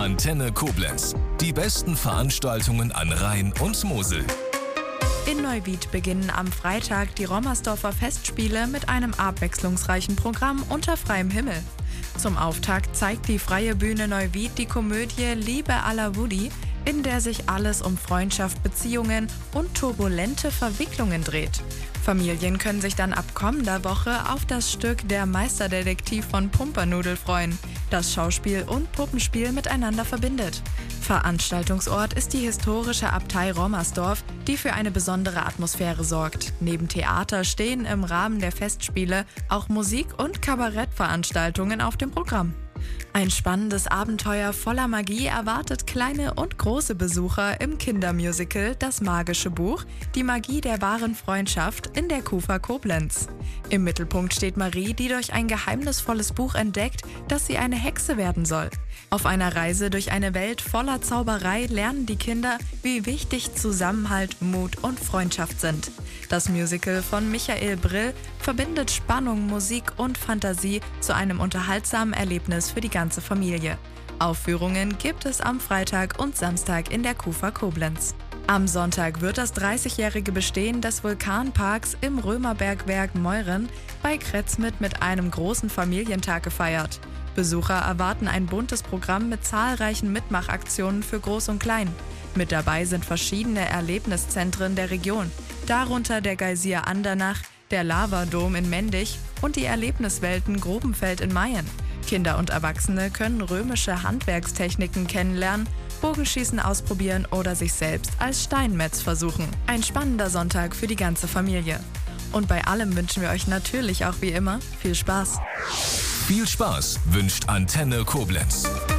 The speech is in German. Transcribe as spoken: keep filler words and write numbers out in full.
Antenne Koblenz. Die besten Veranstaltungen an Rhein und Mosel. In Neuwied beginnen am Freitag die Rommersdorfer Festspiele mit einem abwechslungsreichen Programm unter freiem Himmel. Zum Auftakt zeigt die Freie Bühne Neuwied die Komödie Liebe à la Woody, in der sich alles um Freundschaft, Beziehungen und turbulente Verwicklungen dreht. Familien können sich dann ab kommender Woche auf das Stück Der Meisterdetektiv von Pumpernickel freuen, das Schauspiel und Puppenspiel miteinander verbindet. Veranstaltungsort ist die historische Abtei Rommersdorf, die für eine besondere Atmosphäre sorgt. Neben Theater stehen im Rahmen der Festspiele auch Musik- und Kabarettveranstaltungen auf dem Programm. Ein spannendes Abenteuer voller Magie erwartet kleine und große Besucher im Kindermusical Das magische Buch, die Magie der wahren Freundschaft in der KUFA Koblenz. Im Mittelpunkt steht Marie, die durch ein geheimnisvolles Buch entdeckt, dass sie eine Hexe werden soll. Auf einer Reise durch eine Welt voller Zauberei lernen die Kinder, wie wichtig Zusammenhalt, Mut und Freundschaft sind. Das Musical von Michael Brill verbindet Spannung, Musik und Fantasie zu einem unterhaltsamen Erlebnis für die ganze Familie. Aufführungen gibt es am Freitag und Samstag in der KUFA Koblenz. Am Sonntag wird das dreißigjährige Bestehen des Vulkanparks im Römerbergwerk Meuren bei Kretzmit mit einem großen Familientag gefeiert. Besucher erwarten ein buntes Programm mit zahlreichen Mitmachaktionen für Groß und Klein. Mit dabei sind verschiedene Erlebniszentren der Region, darunter der Geysir Andernach, der Lavadom in Mendig und die Erlebniswelten Grubenfeld in Mayen. Kinder und Erwachsene können römische Handwerkstechniken kennenlernen, Bogenschießen ausprobieren oder sich selbst als Steinmetz versuchen. Ein spannender Sonntag für die ganze Familie. Und bei allem wünschen wir euch natürlich auch wie immer viel Spaß. Viel Spaß wünscht Antenne Koblenz.